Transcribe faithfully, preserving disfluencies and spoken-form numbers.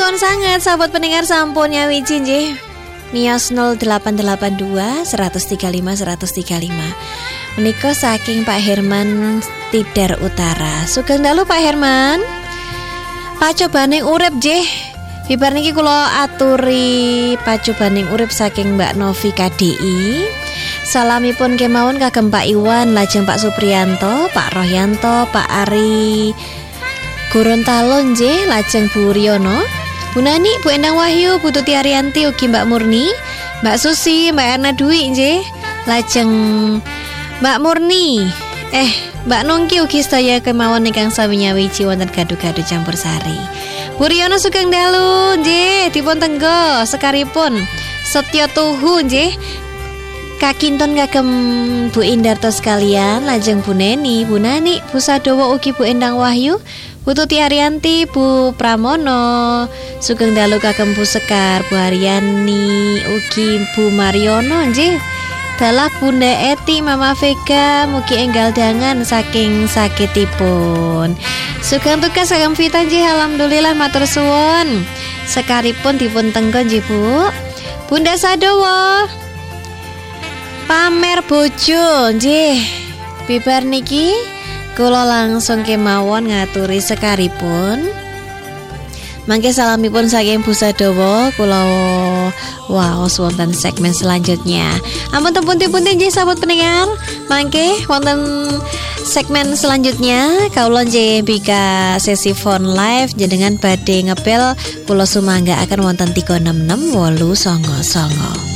suwun sangat sahabat pendengar sampun nyawiji nggih. Nios nol delapan delapan dua seratus tiga puluh lima seratus tiga puluh lima. Menika saking Pak Herman Tidar Utara. Sugeng dalu Pak Herman. Pacobaning urip nggih. Bibar niki kula aturi pacobaning urip saking Mbak Novi K D I. Salamipun kemawon kagem Pak Iwan, lajeng Pak Supriyanto, Pak Rohyanto, Pak Ari Gorontalo nggih, lajeng Bu Riono, Bu Nani, Bu Endang Wahyu, Bu Tuti Arianti, ugi Mbak Murni, Mbak Susi, Mbak Erna Dwi nggih, lajeng Mbak Murni, eh Mbak Nungki ugi sedaya kemawon ingkang sami nyawiji wonten gaduh-gaduh campur sari. Bu Riono sugeng dalu nggih, dipun tenggo sekaripun Setya Tuhu nggih. Kakinton kagem Bu Indarto sekalian, lajeng Bu Neni, Bu Nani, Bu Sadowo ugi Bu Endang Wahyu, Bu Tuti Arianti, Bu Pramono, sugeng dalu kagem Bu Sekar, Bu Haryani, ugi Bu Mariono nggih. Dalah Bunda Eti, Mama Vega, mugi enggal dangan saking sakitipun. Sugeng tugas kagem Vita nggih, alhamdulillah matur suwun. Sekaripun dipun tenggo nggih Bu. Bunda Sadowo pamer bojo nggih. Bibar niki kula langsung kemawon ngaturi sekaripun. Mangke salamipun saking Bu Sadowo kula waos wonten segmen selanjutnya. Ampun tempun-tempun nggih sahabat pendengar. Mangke wonten segmen selanjutnya kaula nggih bika sesi phone live jenengan badhe ngepel kula sumangga akan wonten tiga enam enam wolu songo songo.